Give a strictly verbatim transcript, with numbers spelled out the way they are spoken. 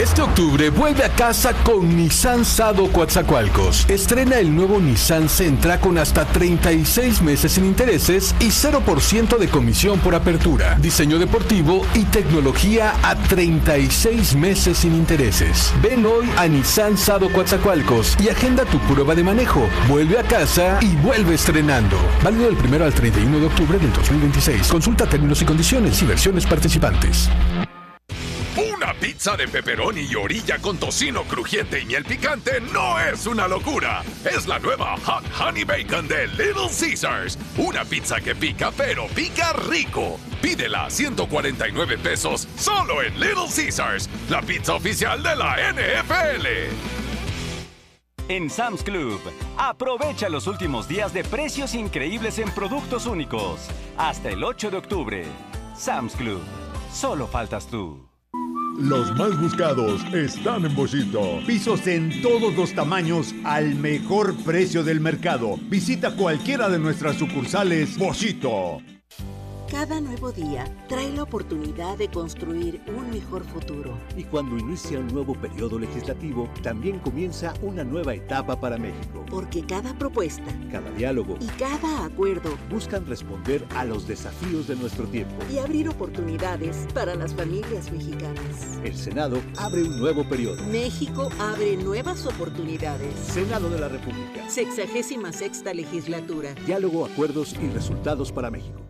Este octubre vuelve a casa con Nissan Sado Coatzacoalcos. Estrena el nuevo Nissan Sentra con hasta treinta y seis meses sin intereses y cero por ciento de comisión por apertura. Diseño deportivo y tecnología a treinta y seis meses sin intereses. Ven hoy a Nissan Sado Coatzacoalcos y agenda tu prueba de manejo. Vuelve a casa y vuelve estrenando. Válido del primero al treinta y uno de octubre del dos mil veintiséis. Consulta términos y condiciones y versiones participantes. Una pizza de pepperoni y orilla con tocino crujiente y miel picante no es una locura. Es la nueva Hot Honey Bacon de Little Caesars. Una pizza que pica, pero pica rico. Pídela a ciento cuarenta y nueve pesos solo en Little Caesars, la pizza oficial de la N F L. En Sam's Club, aprovecha los últimos días de precios increíbles en productos únicos. Hasta el ocho de octubre. Sam's Club. Solo faltas tú. Los más buscados están en Boschito. Pisos en todos los tamaños al mejor precio del mercado. Visita cualquiera de nuestras sucursales Boschito. Cada nuevo día trae la oportunidad de construir un mejor futuro. Y cuando inicia un nuevo periodo legislativo, también comienza una nueva etapa para México. Porque cada propuesta, cada diálogo y cada acuerdo buscan responder a los desafíos de nuestro tiempo y abrir oportunidades para las familias mexicanas. El Senado abre un nuevo periodo. México abre nuevas oportunidades. Senado de la República. Sexagésima sexta legislatura. Diálogo, acuerdos y resultados para México.